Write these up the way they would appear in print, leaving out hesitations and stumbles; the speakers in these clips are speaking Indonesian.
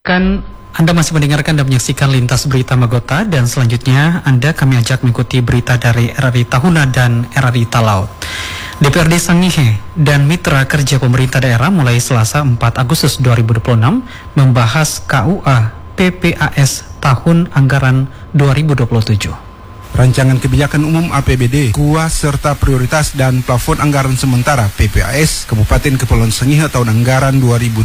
Anda masih mendengarkan dan menyaksikan Lintas Berita Magota, dan selanjutnya kami ajak mengikuti berita dari RRI Tahuna dan RRI Talaut. DPRD Sangihe dan mitra kerja pemerintah daerah mulai Selasa 4 Agustus 2026 membahas KUA PPAS tahun anggaran 2027. Rancangan Kebijakan Umum APBD, KUA serta prioritas dan plafon anggaran sementara PPAS Kabupaten Kepulauan Sangihe tahun anggaran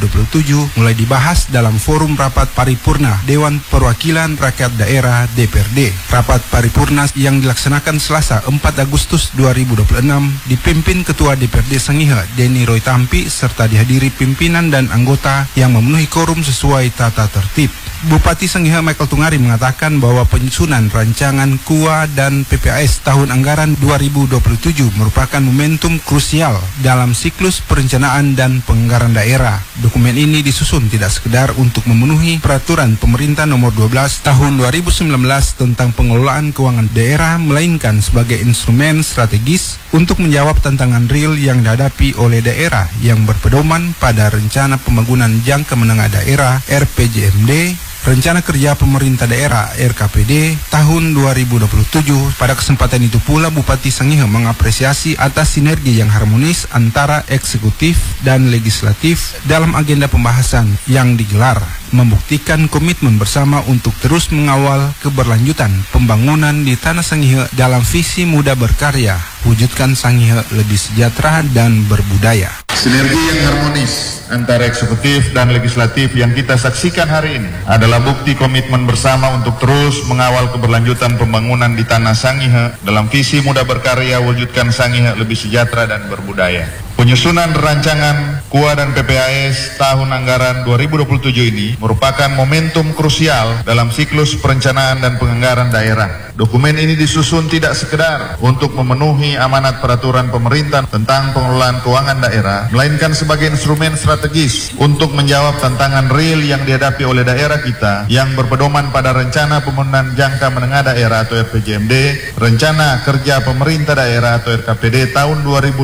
2027 mulai dibahas dalam forum rapat paripurna Dewan Perwakilan Rakyat Daerah DPRD. Rapat paripurna yang dilaksanakan Selasa 4 Agustus 2026 dipimpin Ketua DPRD Sangihe Denny Roy Tampi serta dihadiri pimpinan dan anggota yang memenuhi quorum sesuai tata tertib. Bupati Sangihe Michael Tungari mengatakan bahwa penyusunan rancangan KUA dan PPAS tahun anggaran 2027 merupakan momentum krusial dalam siklus perencanaan dan penganggaran daerah. Dokumen ini disusun tidak sekedar untuk memenuhi peraturan pemerintah nomor 12 tahun 2019 tentang pengelolaan keuangan daerah, melainkan sebagai instrumen strategis untuk menjawab tantangan real yang dihadapi oleh daerah yang berpedoman pada Rencana Pembangunan Jangka Menengah Daerah RPJMD, Rencana Kerja Pemerintah Daerah RKPD tahun 2027. Pada kesempatan itu pula Bupati Sangihe mengapresiasi atas sinergi yang harmonis antara eksekutif dan legislatif dalam agenda pembahasan yang digelar, membuktikan komitmen bersama untuk terus mengawal keberlanjutan pembangunan di Tanah Sangihe dalam visi Muda Berkarya, wujudkan Sangihe lebih sejahtera dan berbudaya. Sinergi yang harmonis antara eksekutif dan legislatif yang kita saksikan hari ini adalah bukti komitmen bersama untuk terus mengawal keberlanjutan pembangunan di Tanah Sangihe dalam visi Muda Berkarya, wujudkan Sangihe lebih sejahtera dan berbudaya. Penyusunan rancangan KUA dan PPAS tahun anggaran 2027 ini merupakan momentum krusial dalam siklus perencanaan dan penganggaran daerah. Dokumen ini disusun tidak sekedar untuk memenuhi amanat peraturan pemerintah tentang pengelolaan keuangan daerah, melainkan sebagai instrumen strategis untuk menjawab tantangan real yang dihadapi oleh daerah kita yang berpedoman pada Rencana Pembangunan Jangka Menengah Daerah atau RPJMD, Rencana Kerja Pemerintah Daerah atau RKPD tahun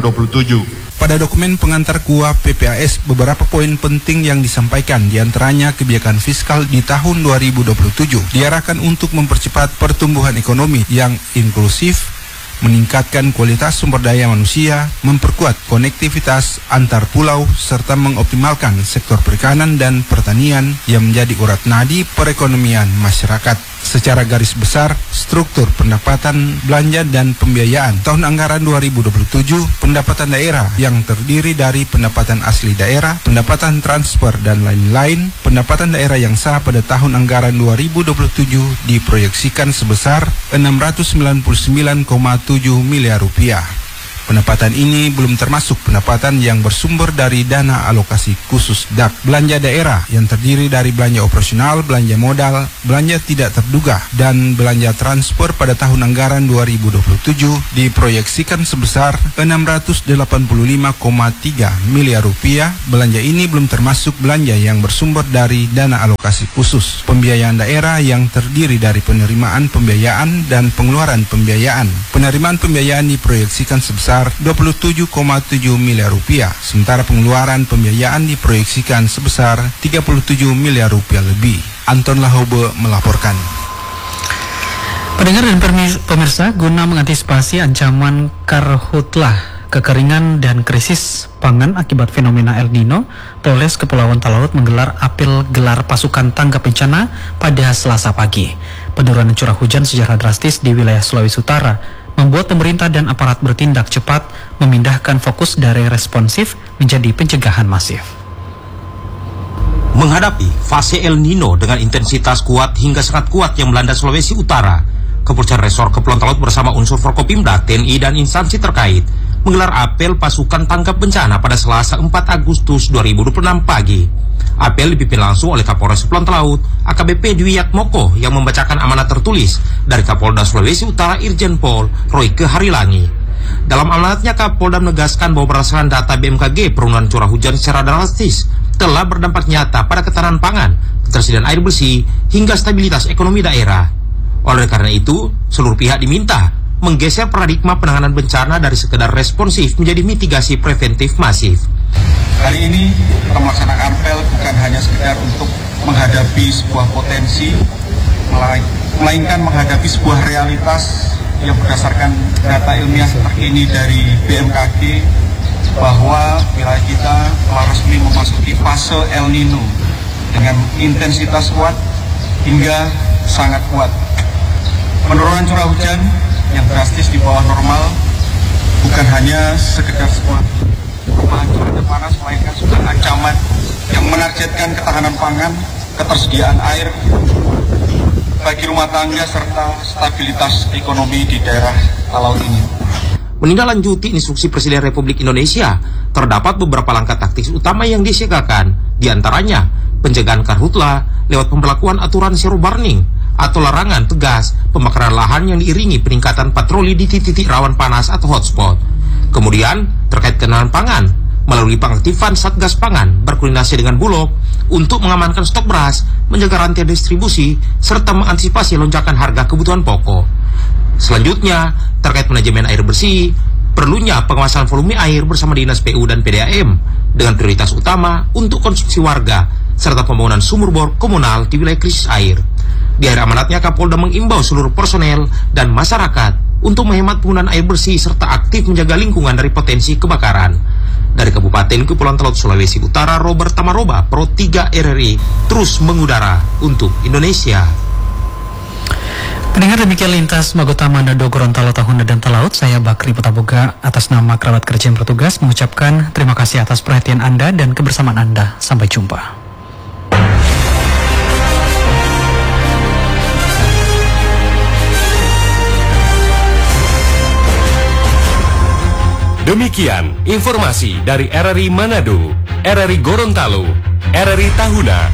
2027. Pada dokumen pengantar KUA PPAS, beberapa poin penting yang disampaikan, diantaranya kebijakan fiskal di tahun 2027 diarahkan untuk mempercepat pertumbuhan ekonomi yang inklusif, meningkatkan kualitas sumber daya manusia, memperkuat konektivitas antar pulau, serta mengoptimalkan sektor perikanan dan pertanian yang menjadi urat nadi perekonomian masyarakat. Secara garis besar, struktur pendapatan, belanja, dan pembiayaan tahun anggaran 2027, pendapatan daerah yang terdiri dari pendapatan asli daerah, pendapatan transfer, dan lain-lain, pendapatan daerah yang sah pada tahun anggaran 2027 diproyeksikan sebesar 699,7 miliar rupiah. Pendapatan ini belum termasuk pendapatan yang bersumber dari dana alokasi khusus DAP. Belanja daerah yang terdiri dari belanja operasional, belanja modal, belanja tidak terduga, dan belanja transfer pada tahun anggaran 2027 diproyeksikan sebesar 685,3 miliar rupiah. Belanja ini belum termasuk belanja yang bersumber dari dana alokasi khusus, pembiayaan daerah yang terdiri dari penerimaan pembiayaan dan pengeluaran pembiayaan. Penerimaan pembiayaan diproyeksikan sebesar 27,7 miliar rupiah, sementara pengeluaran pembiayaan diproyeksikan sebesar 37 miliar rupiah lebih. Anton Lahobe melaporkan. Pendengar dan pemirsa, guna mengantisipasi ancaman karhutlah, kekeringan, dan krisis pangan akibat fenomena El Nino, Polres Kepulauan Talaut menggelar apel gelar pasukan tanggap bencana pada Selasa pagi. Penurunan curah hujan secara drastis di wilayah Sulawesi Utara membuat pemerintah dan aparat bertindak cepat memindahkan fokus dari responsif menjadi pencegahan masif. Menghadapi fase El Nino dengan intensitas kuat hingga sangat kuat yang melanda Sulawesi Utara, Kepolisian Resor Kepulauan Talaut bersama unsur Forkopimda, TNI, dan instansi terkait menggelar apel pasukan tanggap bencana pada Selasa 4 Agustus 2026 pagi. Apel dipimpin langsung oleh Kapolres Kepulauan Talaut, AKBP Dwi Yatmoko, yang membacakan amanat tertulis dari Kapolda Sulawesi Utara Irjen Pol Royke Harilangi. Dalam amanatnya, Kapolda menegaskan bahwa berdasarkan data BMKG, penurunan curah hujan secara drastis telah berdampak nyata pada ketahanan pangan, ketersediaan air bersih, hingga stabilitas ekonomi daerah. Oleh karena itu, seluruh pihak diminta menggeser paradigma penanganan bencana dari sekedar responsif menjadi mitigasi preventif masif. Hari ini kita melaksanakan apel bukan hanya sekedar untuk menghadapi sebuah potensi, melainkan menghadapi sebuah realitas yang berdasarkan data ilmiah terkini dari BMKG bahwa wilayah kita telah resmi memasuki fase El Nino dengan intensitas kuat hingga sangat kuat. Penurunan curah hujan yang drastis di bawah normal bukan hanya sekedar sebuah perubahan cuaca panas, melainkan sudah ancaman yang menargetkan ketahanan pangan, ketersediaan air bagi rumah tangga serta stabilitas ekonomi di daerah Talaut ini. Menindaklanjuti instruksi Presiden Republik Indonesia, terdapat beberapa langkah taktis utama yang disiagakan, di antaranya pencegahan karhutla lewat pemberlakuan aturan zero burning atau larangan tegas pembakaran lahan yang diiringi peningkatan patroli di titik-titik rawan panas atau hotspot. Kemudian, terkait keamanan pangan, melalui pengaktifan Satgas Pangan berkoordinasi dengan Bulog untuk mengamankan stok beras, menjaga rantai distribusi, serta mengantisipasi lonjakan harga kebutuhan pokok. Selanjutnya, terkait manajemen air bersih, perlunya pengawasan volume air bersama Dinas PU dan PDAM dengan prioritas utama untuk konsumsi warga serta pembangunan sumur bor komunal di wilayah krisis air. Di akhir amanatnya, Kapolda mengimbau seluruh personel dan masyarakat untuk menghemat penggunaan air bersih serta aktif menjaga lingkungan dari potensi kebakaran. Dari Kabupaten Kepulauan Talaut, Sulawesi Utara, Robert Tamaroba, Pro 3 RRI, terus mengudara untuk Indonesia. Pendengar, demikian lintas Magota Manado Gorontalo Tahuna dan Talaut. Saya Bakri Putaboga atas nama kerabat kerja yang bertugas mengucapkan terima kasih atas perhatian Anda dan kebersamaan Anda. Sampai jumpa. Demikian informasi dari RRI Manado, RRI Gorontalo, RRI Tahuna,